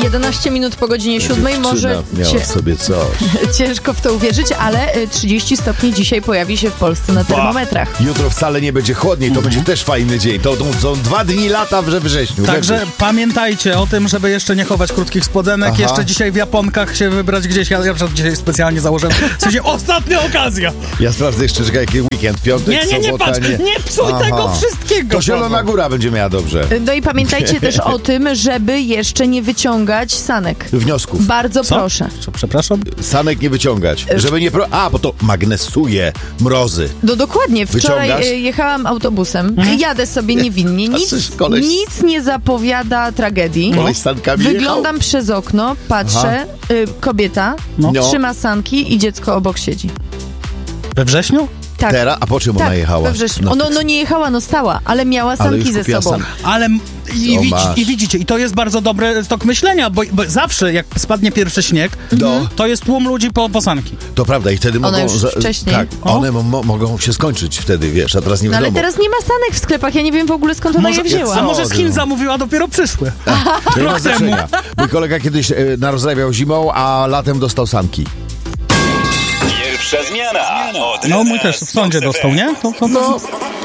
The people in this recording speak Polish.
11 minut po godzinie 7. Może miała w sobie coś. ciężko w to uwierzyć, ale 30 stopni dzisiaj pojawi się w Polsce na termometrach. Jutro wcale nie będzie chłodniej, to będzie też fajny dzień. To są 2 dni lata we wrześniu. Także pamiętajcie o tym, żeby jeszcze nie chować krótkich spodenek. Aha. Jeszcze dzisiaj w japonkach się wybrać gdzieś. Ja na przykład dzisiaj specjalnie założyłem. W sensie ostatnia okazja. Ja sprawdzę jeszcze, czekaj, jaki weekend, piątek, Nie sobota, patrz, nie psuj tego wszystkiego. To Zielona Góra będzie miała dobrze. No i pamiętajcie też o tym, żeby jeszcze nie wyciągać sanek. Wniosków. Bardzo proszę. Co, przepraszam? Sanek nie wyciągać. Żeby nie... bo to magnesuje mrozy. No dokładnie. Wczoraj Wyciągasz? Jechałam autobusem. Jadę sobie niewinnie. Nic nie zapowiada tragedii. Koleś z sankami Wyglądam przez okno, patrzę, kobieta, No. trzyma sanki i dziecko obok siedzi. We wrześniu? Tak. Teraz? A po czym ona jechała? we wrześniu. No nie jechała, stała, ale miała sanki już ze kupiła sobą. Ale i widzicie, i to jest bardzo dobry tok myślenia, bo zawsze jak spadnie pierwszy śnieg, to jest tłum ludzi po sanki. To prawda i wtedy One mogą... już wcześniej. Tak, one mogą się skończyć wtedy, wiesz, a teraz nie No wiadomo. ale teraz nie ma sanek w sklepach, ja nie wiem w ogóle skąd ona je wzięła. A może z Chin zamówiła, dopiero przyszły. To nie ma znaczenia. Mój kolega kiedyś narozrabiał zimą, a latem dostał sanki. Pierwsza zmiana. No mój też w sądzie dostał, nie? To...